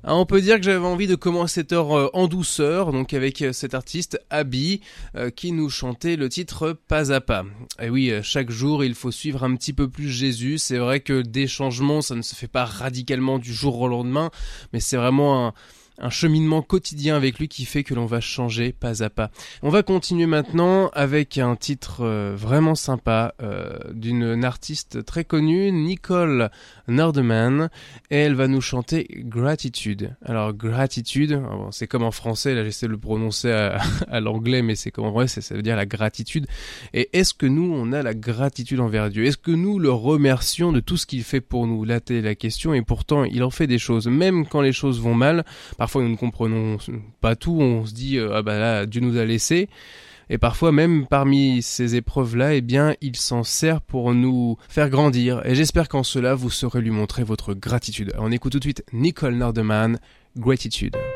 Ah, on peut dire que j'avais envie de commencer cette heure en douceur, donc avec cet artiste Abby qui nous chantait le titre Pas à pas. Et oui, chaque jour il faut suivre un petit peu plus Jésus. C'est vrai que des changements, ça ne se fait pas radicalement du jour au lendemain, mais c'est vraiment un cheminement quotidien avec lui qui fait que l'on va changer pas à pas. On va continuer maintenant avec un titre vraiment sympa d'une artiste très connue, Nicole Nordeman, et elle va nous chanter Gratitude. Alors Gratitude, bon, c'est comme en français, là j'essaie de le prononcer à l'anglais, mais c'est comme en vrai, ça veut dire la gratitude. Et est-ce que nous, on a la gratitude envers Dieu? Est-ce que nous le remercions de tout ce qu'il fait pour nous? Là, c'est la question, et pourtant, il en fait des choses, même quand les choses vont mal. Parfois, nous ne comprenons pas tout, on se dit ah bah là, Dieu nous a laissés. Et parfois, même parmi ces épreuves-là, eh bien, il s'en sert pour nous faire grandir. Et j'espère qu'en cela, vous saurez lui montrer votre gratitude. Alors, on écoute tout de suite Nicole Nordeman, Gratitude.